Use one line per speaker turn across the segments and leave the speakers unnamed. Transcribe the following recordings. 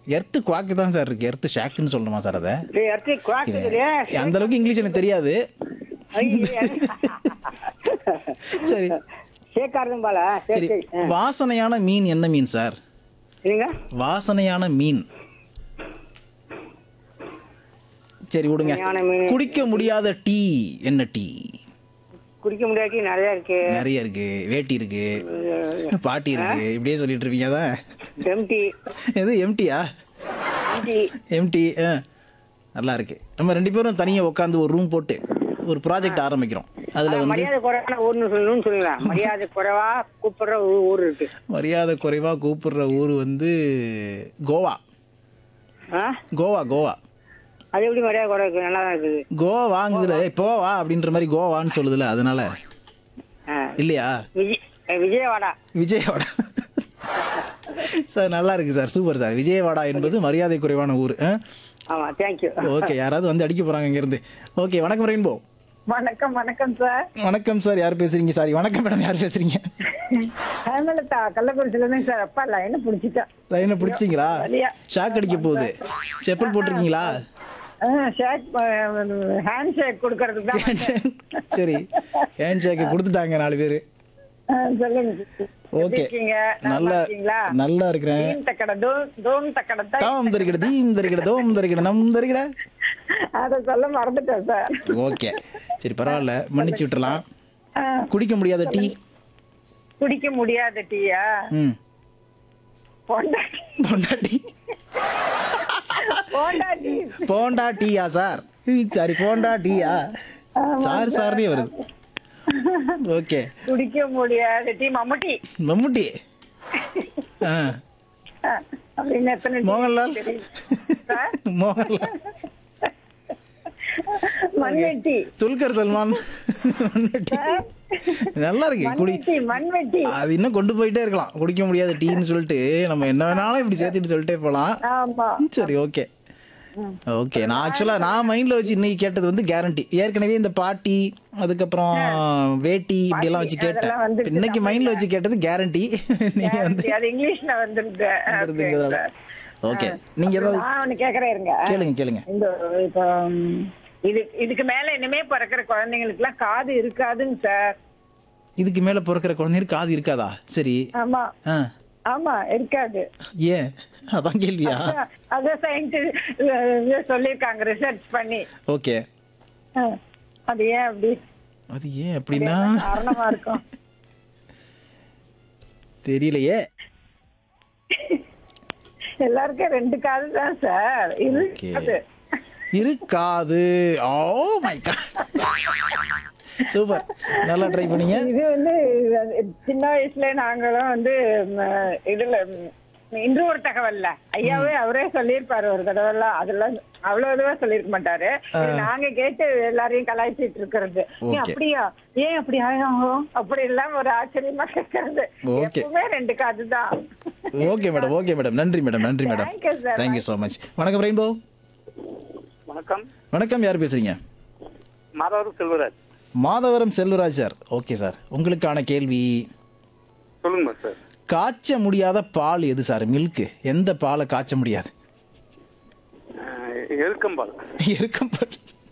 Earth quake தான் sir இருக்கு. Earth ஷாக்குன்னு சொல்லணுமா சார் அதை?
எர்த்து குவாக்குதுலையா?
அந்த அளவுக்கு இங்கிலீஷ் எனக்கு தெரியாது. சரி
சேக்காரதும் போல.
சரி, வாசனையான மீன் என்ன மீன் சார்?
நீங்க
வாசனையான மீன். சரி விடுங்க.
வாசனையான மீன்.
குடிக்க முடியாத டீ என்ன டீ?
குடிக்க முடியாட்டி நிறைய இருக்கு.
நிறைய இருக்கு. வேட்டி இருக்கு, பாட்டி இருக்கு, இப்படியே சொல்லிட்டு இருப்பீங்க. அதான்
எம்டி.
எது எம்டியா? எம்டி. நல்லா இருக்கு. நம்ம 2 பேரும் தனியாக உட்காந்து ஒரு ரூம் போட்டு ஒரு ப்ராஜெக்ட் ஆரம்பிக்கிறோம். அதில் வந்து
மரியாதை குறைவான ஊர்னு சொல்லணும்னு சொல்லுங்களா? மரியாதை குறைவா கூப்பிடுற ஊர் இருக்கு.
மரியாதை குறைவா கூப்பிடுற ஊர் வந்து கோவா. கோவா. கோவா
அது எப்படி மரியாதை குறை இருக்கு? நல்லா தான் இருக்குது.
கோவா வாங்குதுல இப்போ வா அப்படின்ற மாதிரி கோவான்னு சொல்லுதுல, அதனால இல்லையா?
விஜயவாடா.
விஜயவாடா சார் நல்லா இருக்கு சார், சூப்பர் சார். விஜயவாடா என்பது மரியாதை குறைவான ஊர்.
ஆமா, தேங்க்யூ.
ஓகே, யாராவது வந்து அடிக்க போறாங்க இங்கிருந்து. ஓகே, வணக்கம் ரெயின்போ.
வணக்கம். வணக்கம் சார்.
வணக்கம் சார், யார் பேசுறீங்க? சாரி, வணக்கம் மேடம், யார் பேசுறீங்க?
ஹேமலதா, கள்ளக்குறிச்சியில சார். அப்பா லைனை பிடிச்சிட்டா.
லைனை பிடிச்சிங்களா? ஷாக் அடிக்க போகுது. செப்பல் போட்டிருக்கீங்களா?
ஹேண்ட் ஷேக் கொடுக்கறதுக்கு தான்.
சரி, ஹேண்ட் ஷேக் கொடுத்துட்டாங்க 4 பேர்.
சொல்லுங்க.
ஓகே, நல்லா நல்லா இருக்கிறேன். தாம் தரிக்கிட தீம் தரிக்கிட தோம் தரிக்கிட நம் தரிக்கிட.
அத சொல்ல மறந்துட்டேன் சார்.
ஓகே, சரி பரவாயில்ல, மன்னிச்சு விட்டுறலாம். குடிக்க முடியாத டீ.
குடிக்க முடியாத டீயா? பொண்டாட்டி.
பொண்டாட்டி.
பொண்டாட்டி.
போண்டா டீயா சார்? சரி, போண்டா டீயா சார்? சார்னே வருது. ஓகே,
குடிக்க முடியாத டீ மம்முட்டி.
மம்முட்டி.
அப்படின்னு எத்தனை?
மோகன்லால். மோகன்லால்.
மண்வெட்டி.
துல்கர் சல்மான். நல்லா இருக்கு. குடி
மண்வெட்டி.
அது இன்னும் கொண்டு போயிட்டே இருக்கலாம். குடிக்க முடியாத டீன்னு சொல்லிட்டு நம்ம என்ன வேணாலும் இப்படி சேர்த்துட்டு சொல்லிட்டே போலாம். சரி, ஓகே ஓகே. நான் ஆக்சுவலாக நான் மைண்டில் வச்சு இன்னைக்கு கேட்டது வந்து கேரண்டி. ஏற்கனவே இந்த பாட்டி, அதுக்கப்புறம் வேட்டி, இப்படியெல்லாம் வச்சு கேட்டேன். இன்னைக்கு மைண்டில் வச்சு கேட்டது கேரண்டி. நீங்கள் வந்து
இங்கிலீஷ்ல வந்துருங்க.
ஓகே, நீங்க ஏதாவது
ஒண்ணு கேக்குறேன் இருங்க.
கேளுங்க.
இந்த இப்போ இதுக்கு மேல இனிமே பிறக்கிற குழந்தைங்களுக்கு எல்லாம் காது இருக்காதுங்க சார்.
இதுக்கு மேல பிறக்கிற குழந்தைங்களுக்கு காது இருக்காதா? சரி.
ஆமா. ஆமா, இருக்காது.
ஏன்? அதான் கேள்வியா?
அதான் சயின்ஸ் சொல்லிருக்காங்க, ரிசர்ச் பண்ணி.
ஓகே,
அது ஏன் அப்படி?
அது ஏன் அப்படின்னா
காரணமா இருக்கும்
தெரியலையே.
எல்லாருக்கும் 2 காது தான் சார்
இருக்காது. ஓ மை காட், சூப்பர், நல்லா ட்ரை பண்ணீங்க.
இது வந்து சின்ன வயசுல நாங்களும் வந்து இதுல இன்று ஒரு தகவல்ல ஐயாவே அவரே சொல்லியிருப்பாரு ஒரு தடவை. அதெல்லாம் அவ்வளவு இதுவா சொல்லிருக்க மாட்டாரு. நாங்க கேட்டு எல்லாரையும் கலாய்ச்சிட்டு இருக்கிறது. அப்படியா, ஏன் அப்படி ஆகும் அப்படி எல்லாம் ஒரு ஆச்சரியமா கேட்கறது. எப்பவுமே 2 காது தான்.
ஓகே மேடம், ஓகே மேடம், நன்றி மேடம், நன்றி மேடம், தேங்க்யூ ஸோ மச். வணக்கம் ரெயின்போ.
வணக்கம்.
வணக்கம், யார் பேசுறீங்க?
Madhavaram Selvaraj.
Madhavaram Selvaraj sir. Okay sir, உங்களுக்கான கேள்வி.
சொல்லுங்க சார்.
காய்ச்ச முடியாத பால் எது சார்? மில்க். எந்த பாலை காய்ச்ச முடியாது?
எருக்கம்பால்.
எருக்கம்பால்.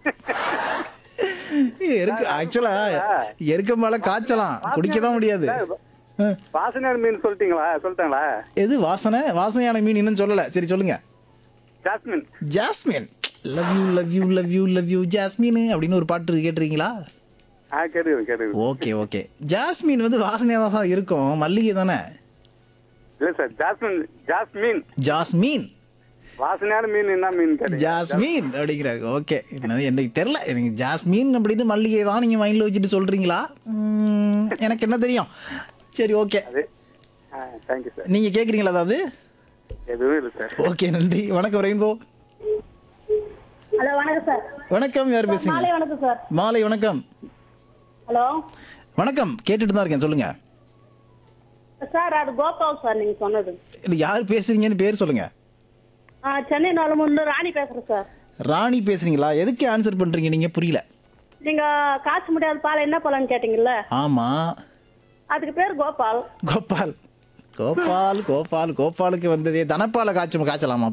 ஆக்சுவலா எருக்கம்பாலை காய்ச்சலாம், குடிக்கதான் முடியாது.
வாசனையான மீன் சொல்லிட்டாங்களா?
எது வாசனையான மீன் இன்னும் சொல்லல. சரி சொல்லுங்க.
Jasmine.
Jasmine. Love you love you love you love you jasmine அப்படின்னு ஒரு பாட்டு கேட்டிருக்கீங்களா?
கேட்டு.
Okay okay. ஜாஸ்மின் வந்து வாசனையா தான் சார் இருக்கும், மல்லிகை தானே?
இல்ல சார், ஜாஸ்மின்.
ஜாஸ்மின்.
வாசனையான மீன் என்ன மீன்?
ஜாஸ்மின் அப்படிங்கிறாரு. ஓகே, எனக்கு தெரியல. எனக்கு ஜாஸ்மின் அப்படின்னு மல்லிகை தான் நீங்க மைண்ட்ல வச்சுட்டு சொல்றீங்களா? எனக்கு என்ன தெரியும். சரி, ஓகே,
தேங்க்யூ சார்.
நீங்க கேக்குறீங்களா அதாவது?
எதுவும் இல்லை சார்.
ஓகே, நன்றி. வணக்கம் ரெயின்போ.
ஹலோ, வணக்கம் சார்.
வணக்கம், யார் பேசுறீங்க?
மாலை வணக்கம் சார்.
மாலை வணக்கம்.
ஹலோ,
வணக்கம், கேட்டுட்டு தான் இருக்கேன், சொல்லுங்க
சார். அது கோபால் சார், நீங்க சொன்னது.
யார் பேசுறீங்கன்னு பேர் சொல்லுங்க.
சென்னை நலமுன்னு ராணி பேசுறேன் சார்.
ராணி பேசுறீங்களா? எதுக்கு ஆன்சர் பண்றீங்க நீங்க? புரியல.
நீங்க காய்ச்ச முடியாத பால் என்ன பாலன்னு கேட்டீங்கல்ல?
ஆமா,
அதுக்கு பேர் கோபால்.
கோபால். கோபாலுக்கு வந்ததே தனப்பால காய்ச்சலாமா?